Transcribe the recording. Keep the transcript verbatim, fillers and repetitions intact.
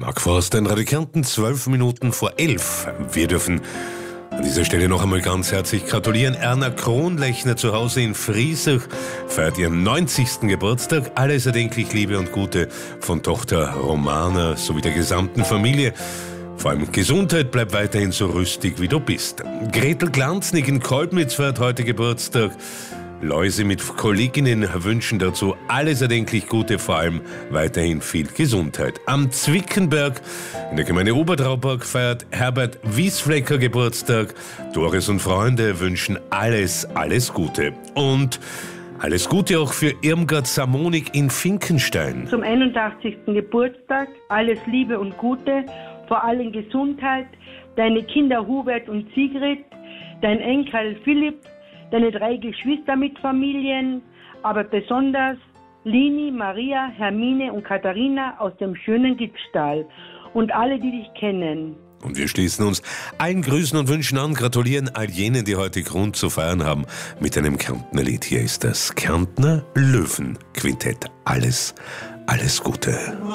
Mark Forster in Radio Kärnten, zwölf Minuten vor elf. Wir dürfen an dieser Stelle noch einmal ganz herzlich gratulieren. Erna Kronlechner zu Hause in Friesach feiert ihren neunzigsten Geburtstag. Alles erdenklich Liebe und Gute von Tochter Romana sowie der gesamten Familie. Vor allem Gesundheit, bleib weiterhin so rüstig, wie du bist. Gretel Glanznig in Kolbnitz feiert heute Geburtstag. Läuse mit Kolleginnen wünschen dazu alles erdenklich Gute, vor allem weiterhin viel Gesundheit. Am Zwickenberg in der Gemeinde Obertrauberg feiert Herbert Wiesflecker Geburtstag. Doris und Freunde wünschen alles, alles Gute. Und alles Gute auch für Irmgard Samonik in Finkenstein. Zum einundachtzigsten Geburtstag alles Liebe und Gute, vor allem Gesundheit, deine Kinder Hubert und Sigrid, dein Enkel Philipp, deine drei Geschwister mit Familien, aber besonders Lini, Maria, Hermine und Katharina aus dem schönen Gitztal und alle, die dich kennen. Und wir schließen uns allen Grüßen und Wünschen an, gratulieren all jenen, die heute Grund zu feiern haben, mit einem Kärntner Lied. Hier ist das Kärntner Löwenquintett. Alles, alles Gute.